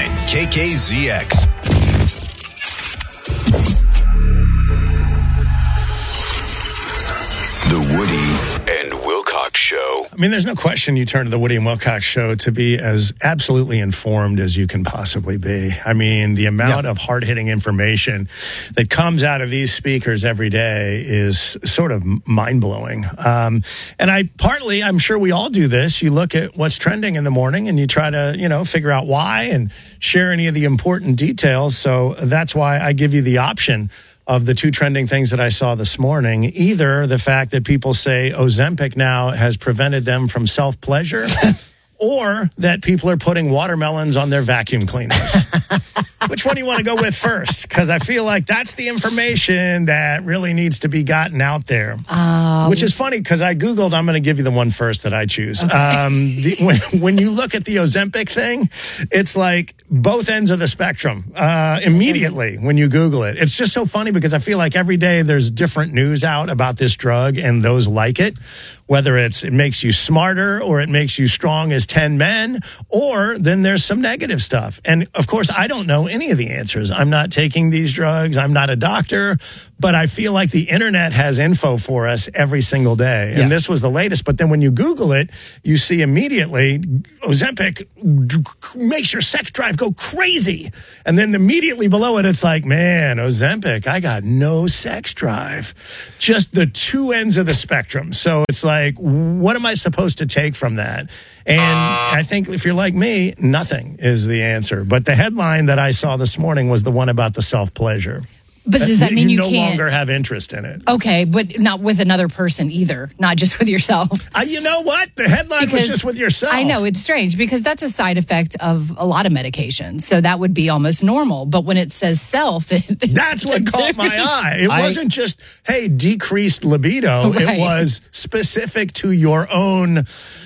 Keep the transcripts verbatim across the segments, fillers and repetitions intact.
nine K K Z X. The Woody and Wilcox Show. I mean, there's no question you turn to the Woody and Wilcox Show to be as absolutely informed as you can possibly be. I mean, the amount yeah. of hard-hitting information that comes out of these speakers every day is sort of mind-blowing. Um, and I partly, I'm sure we all do this. You look at what's trending in the morning and you try to, you know, figure out why and share any of the important details. So that's why I give you the option of the two trending things that I saw this morning. Either the fact that people say Ozempic now has prevented them from self-pleasure, or that people are putting watermelons on their vacuum cleaners. Which one do you want to go with first? Because I feel like that's the information that really needs to be gotten out there. Um, Which is funny because I Googled, I'm going to give you the one first that I choose. Okay. Um, the, when, when you look at the Ozempic thing, it's like both ends of the spectrum uh, immediately when you Google it. It's just so funny because I feel like every day there's different news out about this drug and those like it. Whether it's it makes you smarter or it makes you strong as ten men, or then there's some negative stuff. And of course, I don't know any of the answers. I'm not taking these drugs. I'm not a doctor, but I feel like the internet has info for us every single day. And yeah. this was the latest. But then when you Google it, you see immediately Ozempic makes your sex drive go crazy. And then immediately below it, it's like, man, Ozempic, I got no sex drive. Just the two ends of the spectrum. So it's like, what am I supposed to take from that? And uh, I think if you're like me, nothing is the answer. But the headline that I saw this morning was the one about the self-pleasure. But does that mean you, you no can't... longer have interest in it? Okay, but not with another person either, not just with yourself. Uh, you know what? The headline because was just with yourself. I know, it's strange because that's a side effect of a lot of medications. So that would be almost normal. But when it says self... It, that's what caught my eye. It I, wasn't just, hey, decreased libido. Right. It was specific to your own...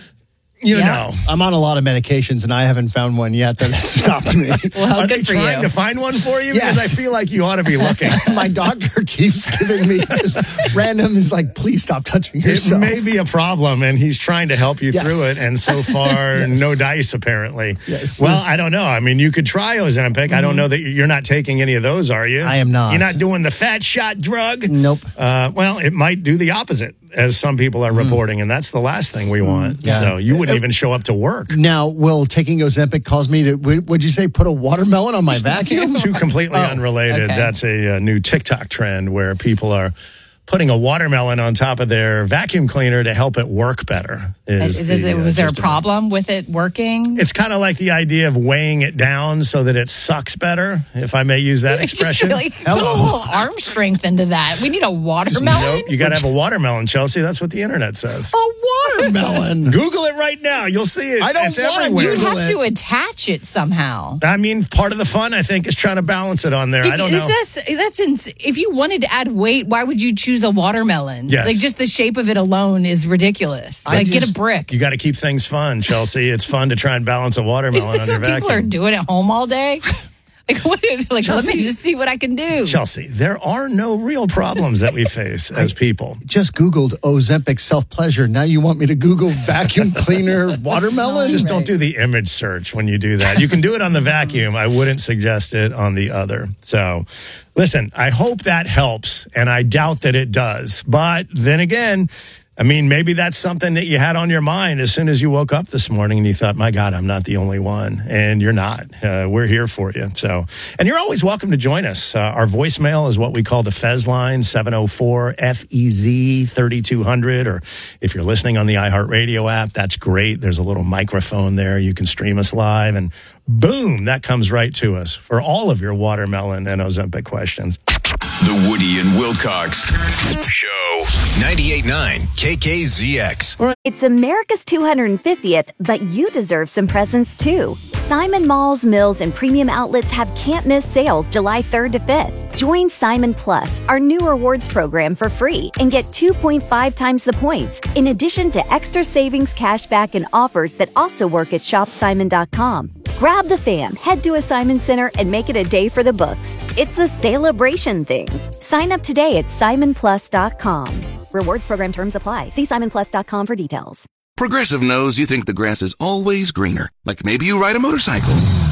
You yeah. know, I'm on a lot of medications, and I haven't found one yet that has stopped me. Well, Are good they for trying you. to find one for you? Yes. Because I feel like you ought to be looking. My doctor keeps giving me just random, is like, please stop touching yourself. It may be a problem, and he's trying to help you yes. through it, and so far, yes. no dice, apparently. Yes. Well, I don't know. I mean, you could try Ozempic. Mm-hmm. I don't know that you're not taking any of those, are you? I am not. You're not doing the fat shot drug? Nope. Uh, well, it might do the opposite, as some people are mm. reporting, and that's the last thing we want. Yeah. So you wouldn't uh, even show up to work. Now, will taking Ozempic cause me to, would you say, put a watermelon on my vacuum? Two completely oh, unrelated. Okay. That's a, a new TikTok trend where people are putting a watermelon on top of their vacuum cleaner to help it work better. Is is the, it, was uh, there a problem with it working? It's kind of like the idea of weighing it down so that it sucks better, if I may use that expression. Just really put a little arm strength into that. We need a watermelon? Nope, you got to have a watermelon, Chelsea. That's what the internet says. A watermelon? Google it right now. You'll see it. I don't it's want everywhere. You'd have to attach it somehow. I mean, part of the fun, I think, is trying to balance it on there. If, I don't know. That's, that's ins- if you wanted to add weight, why would you choose a watermelon? Yes. Like, just the shape of it alone is ridiculous. Like, just, get a brick. You got to keep things fun, Chelsea. It's fun to try and balance a watermelon on your vacuum. Is this what people are doing at home all day? Like, what, like Chelsea, let me just see what I can do. Chelsea, there are no real problems that we face as people. Just Googled Ozempic self-pleasure. Now you want me to Google vacuum cleaner watermelon? Just right. don't do the image search when you do that. You can do it on the vacuum. I wouldn't suggest it on the other. So, listen, I hope that helps, and I doubt that it does. But then again, I mean, maybe that's something that you had on your mind as soon as you woke up this morning and you thought, my God, I'm not the only one. And you're not. Uh, we're here for you. So, and you're always welcome to join us. Uh, our voicemail is what we call the Fez line, seven oh four F E Z thirty-two hundred. Or if you're listening on the iHeartRadio app, that's great. There's a little microphone there. You can stream us live and boom, that comes right to us for all of your watermelon and Ozempic questions. The Woody and Wilcox Show. ninety-eight point nine K K Z X. It's America's two hundred fiftieth, but you deserve some presents too. Simon Malls, Mills, and premium outlets have can't-miss sales July third to fifth. Join Simon Plus, our new rewards program, for free and get two point five times the points, in addition to extra savings, cashback, and offers that also work at shop simon dot com. Grab the fam, head to a Simon Center, and make it a day for the books. It's a celebration thing. Sign up today at simon plus dot com. Rewards program terms apply. See simon plus dot com for details. Progressive knows you think the grass is always greener. Like maybe you ride a motorcycle.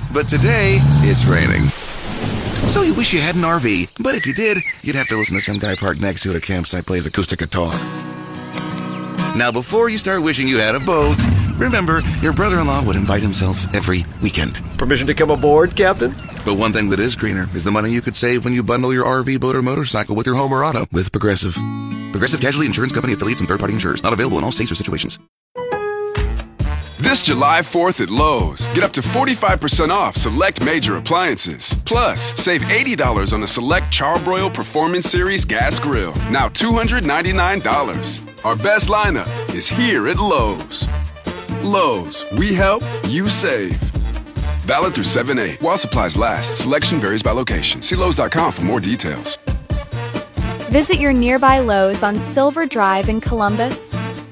But today, it's raining. So you wish you had an R V, but if you did, you'd have to listen to some guy parked next to it at a campsite plays acoustic guitar. Now, before you start wishing you had a boat, remember, your brother-in-law would invite himself every weekend. Permission to come aboard, Captain? But one thing that is greener is the money you could save when you bundle your R V, boat, or motorcycle with your home or auto with Progressive. Progressive Casualty Insurance Company affiliates and third-party insurers. Not available in all states or situations. This July fourth at Lowe's, get up to forty-five percent off select major appliances. Plus, save eighty dollars on the select Charbroil Performance Series gas grill, now two hundred ninety-nine dollars. Our best lineup is here at Lowe's. Lowe's, we help, you save. Valid through seven eight. While supplies last, selection varies by location. See Lowe's dot com for more details. Visit your nearby Lowe's on Silver Drive in Columbus.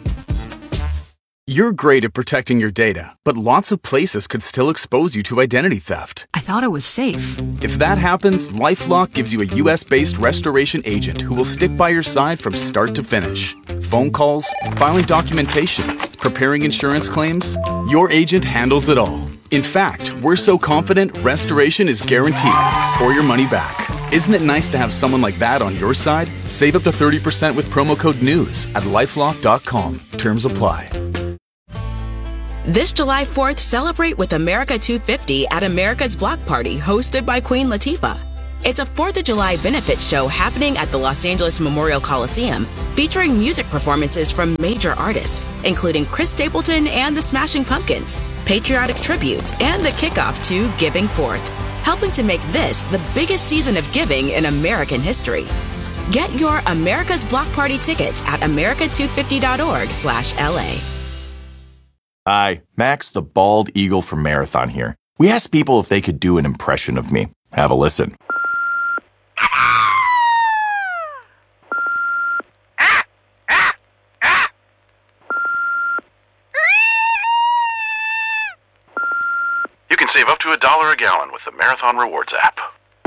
You're great at protecting your data, but lots of places could still expose you to identity theft. I thought it was safe. If that happens, LifeLock gives you a U S-based restoration agent who will stick by your side from start to finish. Phone calls, filing documentation, preparing insurance claims, your agent handles it all. In fact, we're so confident restoration is guaranteed or your money back. Isn't it nice to have someone like that on your side? Save up to thirty percent with promo code NEWS at lifelock dot com. Terms apply. This July fourth, celebrate with America two fifty at America's Block Party, hosted by Queen Latifah. It's a fourth of July benefit show happening at the Los Angeles Memorial Coliseum, featuring music performances from major artists, including Chris Stapleton and the Smashing Pumpkins, patriotic tributes, and the kickoff to Giving Forth, helping to make this the biggest season of giving in American history. Get your America's Block Party tickets at america two fifty dot org slash L A. Hi, Max the Bald Eagle from Marathon here. We asked people if they could do an impression of me. Have a listen. You can save up to a dollar a gallon with the Marathon Rewards app.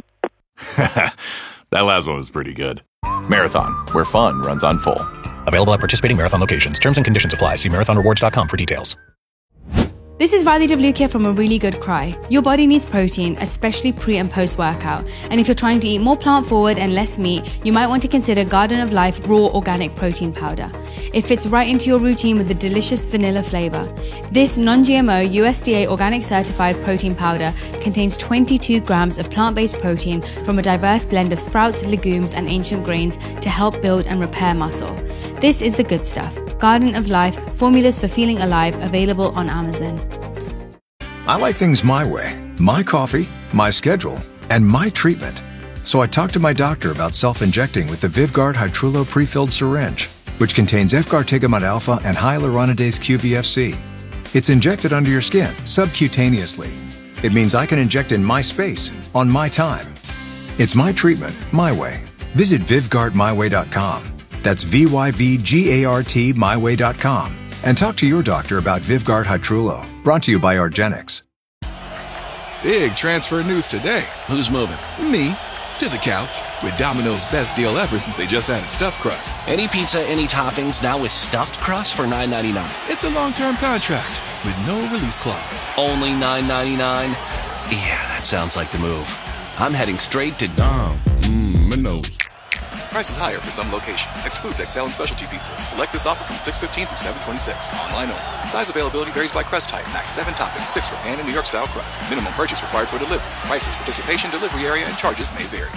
That last one was pretty good. Marathon, where fun runs on full. Available at participating Marathon locations. Terms and conditions apply. See marathon rewards dot com for details. This is Riley Devlukia from A Really Good Cry. Your body needs protein, especially pre and post workout. And if you're trying to eat more plant forward and less meat, you might want to consider Garden of Life Raw Organic Protein Powder. It fits right into your routine with a delicious vanilla flavor. This non-G M O U S D A organic certified protein powder contains twenty-two grams of plant-based protein from a diverse blend of sprouts, legumes, and ancient grains to help build and repair muscle. This is the good stuff. Garden of Life, formulas for feeling alive, available on Amazon. I like things my way, my coffee, my schedule, and my treatment. So I talked to my doctor about self-injecting with the Vyvgart Hytrulo pre-filled syringe, which contains efgartigimod alpha and hyaluronidase Q V F C. It's injected under your skin, subcutaneously. It means I can inject in my space, on my time. It's my treatment, my way. Visit Vyvgart my way dot com. That's V Y V G A R T my way dot com. And talk to your doctor about Vyvgart Hytrulo. Brought to you by Argenix. Big transfer news today. Who's moving? Me. To the couch. With Domino's best deal ever since they just added stuffed crust. Any pizza, any toppings, now with stuffed crust for nine ninety-nine. It's a long-term contract with no release clause. Only nine ninety-nine? Yeah, that sounds like the move. I'm heading straight to Dom. Mmm, Minos. Prices higher for some locations. Excludes X L and specialty pizzas. Select this offer from six fifteen through seven twenty-six. Online only. Size availability varies by crust type. Max seven toppings, six for pan and New York style crust. Minimum purchase required for delivery. Prices, participation, delivery area, and charges may vary.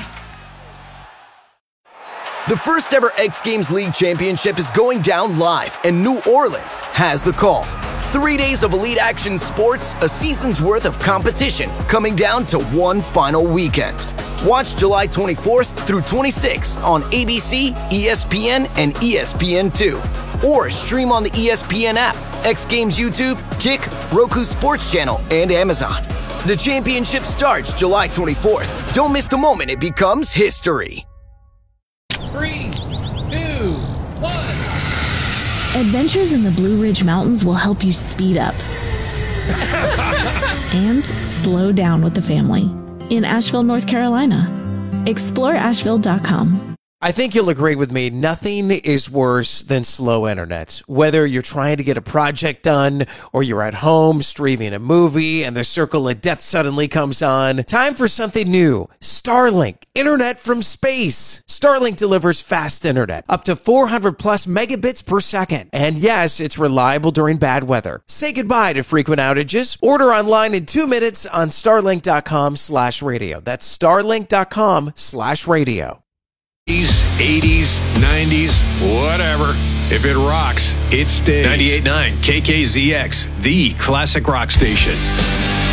The first ever X Games League Championship is going down live, and New Orleans has the call. Three days of elite action sports, a season's worth of competition, coming down to one final weekend. Watch July twenty-fourth through twenty-sixth on A B C, E S P N, and E S P N two. Or stream on the E S P N app, X Games YouTube, Kick, Roku Sports Channel, and Amazon. The championship starts July twenty-fourth. Don't miss the moment it becomes history. Three, two, one. Adventures in the Blue Ridge Mountains will help you speed up and slow down with the family in Asheville, North Carolina. explore asheville dot com. I think you'll agree with me. Nothing is worse than slow internet. Whether you're trying to get a project done or you're at home streaming a movie and the circle of death suddenly comes on. Time for something new. Starlink. Internet from space. Starlink delivers fast internet. Up to four hundred plus megabits per second. And yes, it's reliable during bad weather. Say goodbye to frequent outages. Order online in two minutes on starlink.com slash radio. That's starlink.com slash radio. eighties, nineties, whatever. If it rocks, it stays. ninety-eight point nine K K Z X, the classic rock station.